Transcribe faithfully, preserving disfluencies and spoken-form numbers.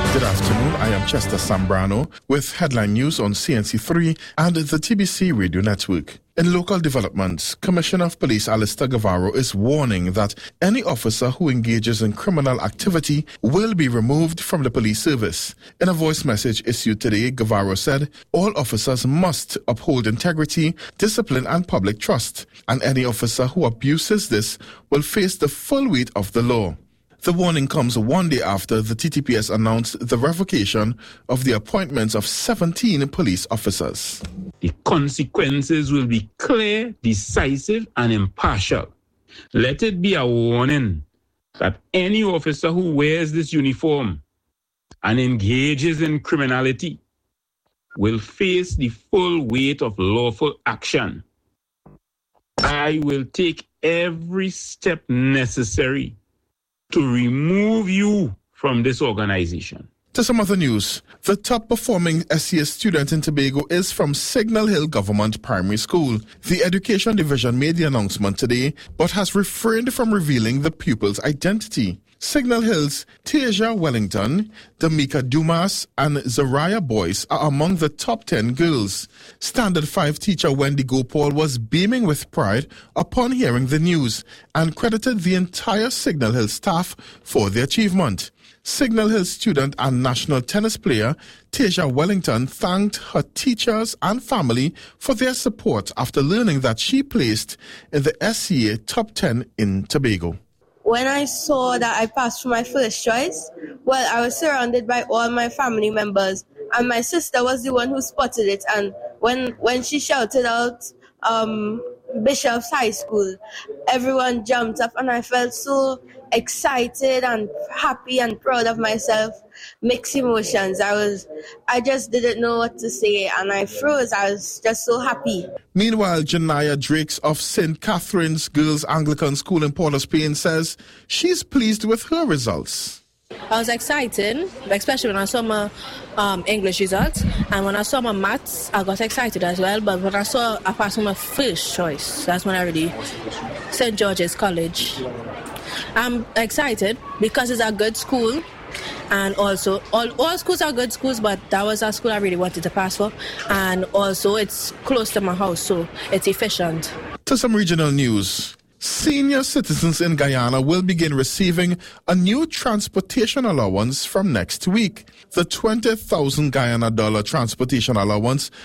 Good afternoon, I am Chester Sambrano with headline news on C N C three and the T B C Radio Network. In local developments, Commissioner of Police Alistair Guevara is warning that any officer who engages in criminal activity will be removed from the police service. In a voice message issued today, Guevara said all officers must uphold integrity, discipline and public trust, and any officer who abuses this will face the full weight of the law. The warning comes one day after the T T P S announced the revocation of the appointments of seventeen police officers. The consequences will be clear, decisive, and impartial. Let it be a warning that any officer who wears this uniform and engages in criminality will face the full weight of lawful action. I will take every step necessary to remove you from this organization. To some other news, the top performing S C S student in Tobago is from Signal Hill Government Primary School. The Education Division made the announcement today, but has refrained from revealing the pupil's identity. Signal Hill's Tasia Wellington, Damika Dumas, and Zariah Boyce are among the top ten girls. Standard five teacher Wendy Gopal was beaming with pride upon hearing the news and credited the entire Signal Hill staff for the achievement. Signal Hill student and national tennis player Tasia Wellington thanked her teachers and family for their support after learning that she placed in the S C A top ten in Tobago. When I saw that I passed for my first choice, well, I was surrounded by all my family members, and my sister was the one who spotted it. And when when she shouted out um, Bishop's High School, everyone jumped up, and I felt so excited and happy and proud of myself. Mixed emotions. I was, I just didn't know what to say, and I froze. I was just so happy. Meanwhile, Janaya Drakes of Saint Catherine's Girls Anglican School in Port of Spain says she's pleased with her results. I was excited, especially when I saw my um, English results, and when I saw my maths, I got excited as well. But when I saw I passed my first choice, that's when I really Saint George's College. I'm excited because it's a good school. And also, all, all schools are good schools, but that was a school I really wanted to pass for. And also, it's close to my house, so it's efficient. To some regional news. Senior citizens in Guyana will begin receiving a new transportation allowance from next week. The twenty thousand Guyana dollar transportation allowance